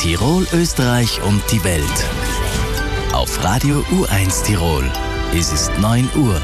Tirol, Österreich und die Welt. Auf Radio U1 Tirol. Es ist 9 Uhr.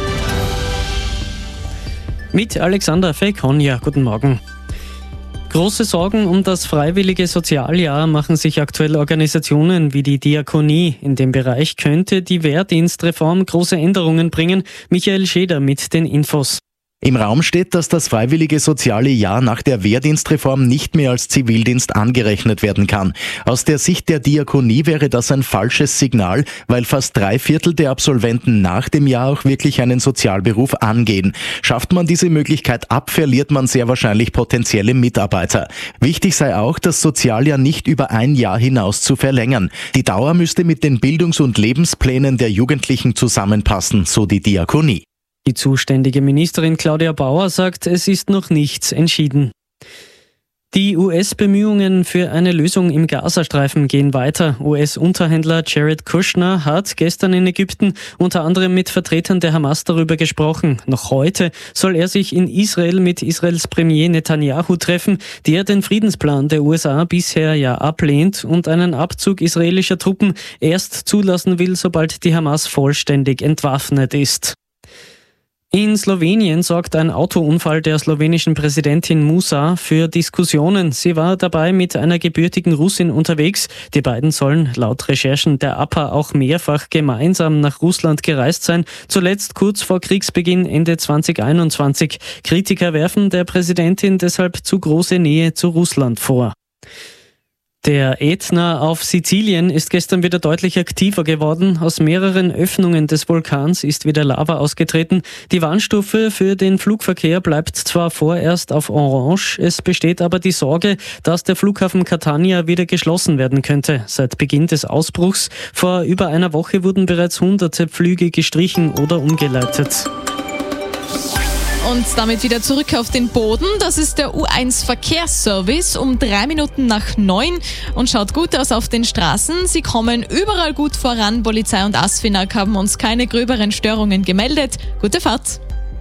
Mit Alexander Fekonja, guten Morgen. Große Sorgen um das freiwillige Sozialjahr machen sich aktuell Organisationen wie die Diakonie. In dem Bereich könnte die Wehrdienstreform große Änderungen bringen. Michael Scheder mit den Infos. Im Raum steht, dass das freiwillige soziale Jahr nach der Wehrdienstreform nicht mehr als Zivildienst angerechnet werden kann. Aus der Sicht der Diakonie wäre das ein falsches Signal, weil fast 3/4 der Absolventen nach dem Jahr auch wirklich einen Sozialberuf angehen. Schafft man diese Möglichkeit ab, verliert man sehr wahrscheinlich potenzielle Mitarbeiter. Wichtig sei auch, das Sozialjahr nicht über ein Jahr hinaus zu verlängern. Die Dauer müsste mit den Bildungs- und Lebensplänen der Jugendlichen zusammenpassen, so die Diakonie. Die zuständige Ministerin Claudia Bauer sagt, es ist noch nichts entschieden. Die US-Bemühungen für eine Lösung im Gazastreifen gehen weiter. US-Unterhändler Jared Kushner hat gestern in Ägypten unter anderem mit Vertretern der Hamas darüber gesprochen. Noch heute soll er sich in Israel mit Israels Premier Netanyahu treffen, der den Friedensplan der USA bisher ja ablehnt und einen Abzug israelischer Truppen erst zulassen will, sobald die Hamas vollständig entwaffnet ist. In Slowenien sorgt ein Autounfall der slowenischen Präsidentin Musa für Diskussionen. Sie war dabei mit einer gebürtigen Russin unterwegs. Die beiden sollen laut Recherchen der APA auch mehrfach gemeinsam nach Russland gereist sein, zuletzt kurz vor Kriegsbeginn Ende 2021. Kritiker werfen der Präsidentin deshalb zu große Nähe zu Russland vor. Der Ätna auf Sizilien ist gestern wieder deutlich aktiver geworden. Aus mehreren Öffnungen des Vulkans ist wieder Lava ausgetreten. Die Warnstufe für den Flugverkehr bleibt zwar vorerst auf Orange, es besteht aber die Sorge, dass der Flughafen Catania wieder geschlossen werden könnte. Seit Beginn des Ausbruchs vor über einer Woche wurden bereits hunderte Flüge gestrichen oder umgeleitet. Und damit wieder zurück auf den Boden. Das ist der U1 Verkehrsservice um 3 Minuten nach 9 und schaut gut aus auf den Straßen. Sie kommen überall gut voran. Polizei und ASFINAG haben uns keine gröberen Störungen gemeldet. Gute Fahrt!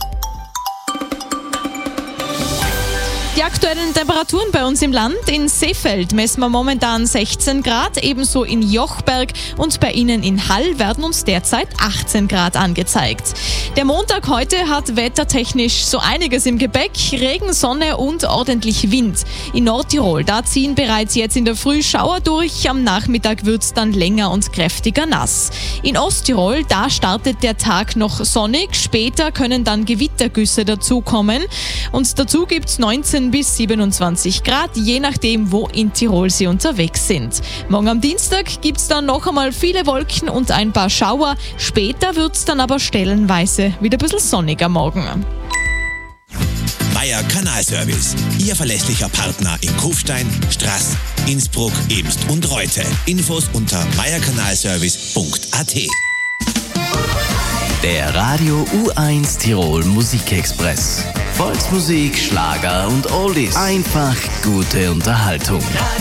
Die aktuellen Temperaturen bei uns im Land. In Seefeld messen wir momentan 16 Grad, ebenso in Jochberg und bei Ihnen in Hall werden uns derzeit 18 Grad angezeigt. Der Montag heute hat wettertechnisch so einiges im Gepäck. Regen, Sonne und ordentlich Wind. In Nordtirol, da ziehen bereits jetzt in der Früh Schauer durch. Am Nachmittag wird's dann länger und kräftiger nass. In Osttirol, da startet der Tag noch sonnig. Später können dann Gewittergüsse dazukommen. Und dazu gibt's 19 bis 27 Grad, je nachdem, wo in Tirol Sie unterwegs sind. Morgen am Dienstag gibt's dann noch einmal viele Wolken und ein paar Schauer. Später wird's dann aber stellenweise wieder ein bisschen sonniger morgen. Meier Kanalservice, Ihr verlässlicher Partner in Kufstein, Straß, Innsbruck, Ebst und Reute. Infos unter meierkanalservice.at. Der Radio U1 Tirol Musikexpress. Volksmusik, Schlager und Oldies. Einfach gute Unterhaltung.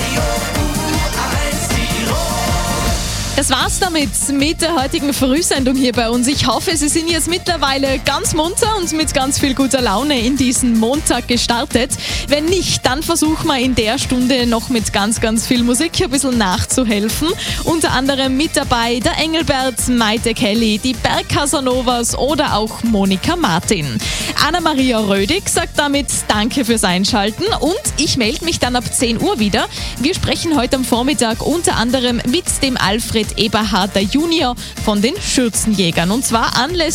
Das war's damit mit der heutigen Frühsendung hier bei uns. Ich hoffe, Sie sind jetzt mittlerweile ganz munter und mit ganz viel guter Laune in diesen Montag gestartet. Wenn nicht, dann versuchen wir in der Stunde noch mit ganz, ganz viel Musik ein bisschen nachzuhelfen. Unter anderem mit dabei der Engelbert, Maite Kelly, die Bergcasanovas oder auch Monika Martin. Anna-Maria Rödig sagt damit Danke fürs Einschalten und ich melde mich dann ab 10 Uhr wieder. Wir sprechen heute am Vormittag unter anderem mit dem Alfred Eberharter Junior von den Schürzenjägern und zwar anlässlich